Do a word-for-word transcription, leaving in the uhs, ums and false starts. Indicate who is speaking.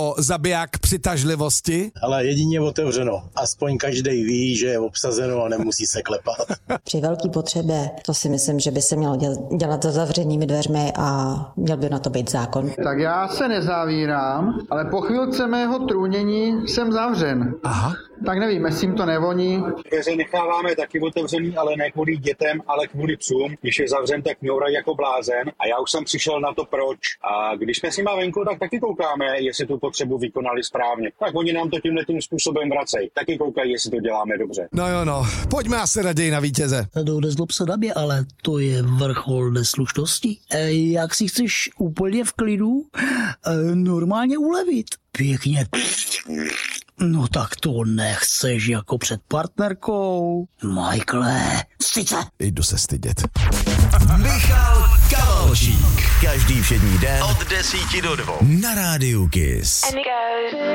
Speaker 1: o zabiják přitažlivosti?
Speaker 2: Ale jedině otevřeno. Aspoň každej ví, že je obsazeno a nemusí se klepat.
Speaker 3: Při velký potřebě, to si myslím, že by se mělo dělat za zavřenými dveřmi a měl by na to být zákon.
Speaker 4: Tak já se nezavírám, ale po chvilce mého trůnění jsem zavřen.
Speaker 1: Aha.
Speaker 4: Tak nevím, jestli jim to nevoní.
Speaker 5: Dveře necháváme taky otevřený, ale ne kvůli dětem, ale kvůli psům. Když je zavřen, tak mňourají jako blázen. A já už jsem přišel na to proč. A když jsme s nima venku, tak taky koukáme, jestli tu potřebu vykonali správně. Tak oni nám to tímhle tím způsobem vracejí. Taky koukají, jestli to děláme dobře.
Speaker 1: No jo, no. Pojďme asi raději na vítěze.
Speaker 6: To nezlob se na mě, ale to je vrchol neslušnosti. E, jak si chceš úplně v klidu e, normálně ulevit? Pěkně. No tak to nechceš jako před partnerkou. Michaele, sice.
Speaker 1: Jdu se stydět.
Speaker 7: Michal Kavalčík. Každý všední den od desíti do dvou na rádiu Kiss.